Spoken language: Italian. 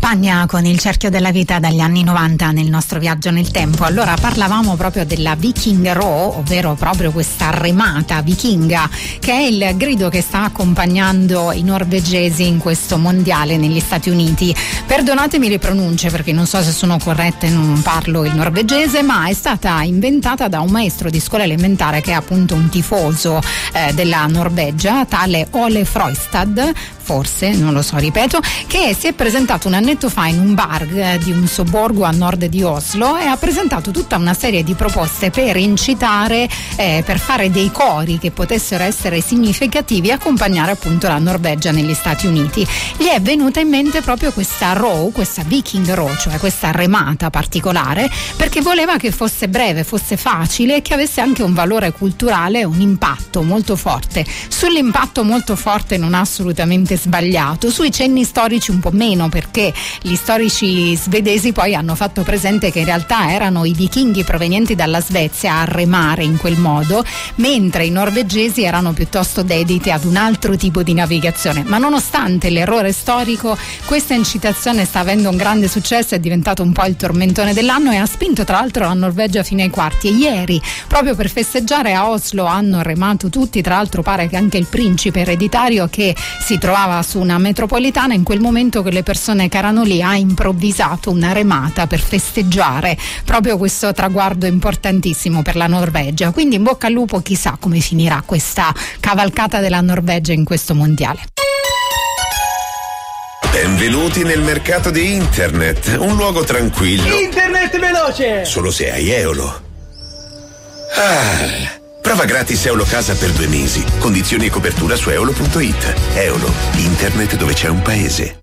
Spagna con il cerchio della vita dagli anni 90 nel nostro viaggio nel tempo. Allora parlavamo proprio della Viking Row, ovvero proprio questa remata vichinga, che è il grido che sta accompagnando i norvegesi in questo mondiale negli Stati Uniti. Perdonatemi le pronunce perché non so se sono corrette, non parlo il norvegese, ma è stata inventata da un maestro di scuola elementare che è appunto un tifoso della Norvegia, tale Ole Frøystad, forse, non lo so, ripeto, che si è presentato un annetto fa in un bar di un sobborgo a nord di Oslo e ha presentato tutta una serie di proposte per incitare, per fare dei cori che potessero essere significativi e accompagnare appunto la Norvegia negli Stati Uniti. Gli è venuta in mente proprio questa row, questa Viking Row, cioè questa remata particolare, perché voleva che fosse breve, fosse facile e che avesse anche un valore culturale, un impatto molto forte. Sull'impatto molto forte non ha assolutamente sbagliato, sui cenni storici un po' meno, perché gli storici svedesi poi hanno fatto presente che in realtà erano i vichinghi provenienti dalla Svezia a remare in quel modo, mentre i norvegesi erano piuttosto dediti ad un altro tipo di navigazione. Ma nonostante l'errore storico, questa incitazione sta avendo un grande successo, è diventato un po' il tormentone dell'anno e ha spinto tra l'altro la Norvegia fino ai quarti. E ieri, proprio per festeggiare, a Oslo hanno remato tutti, tra l'altro pare che anche il principe ereditario, che si trovava su una metropolitana, in quel momento che le persone che erano lì, ha improvvisato una remata per festeggiare proprio questo traguardo importantissimo per la Norvegia. Quindi in bocca al lupo, chissà come finirà questa cavalcata della Norvegia in questo mondiale. Benvenuti nel mercato di internet, un luogo tranquillo. Internet veloce! Solo se hai Eolo. Prova gratis Eolo Casa per 2 mesi. Condizioni e copertura su eolo.it. Eolo, internet dove c'è un paese.